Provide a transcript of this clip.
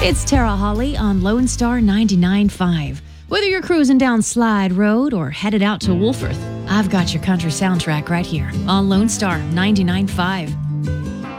It's Tara Hawley on Lone Star 99.5. Whether you're cruising down Slide Road or headed out to Wolforth, I've got your country soundtrack right here on Lone Star 99.5.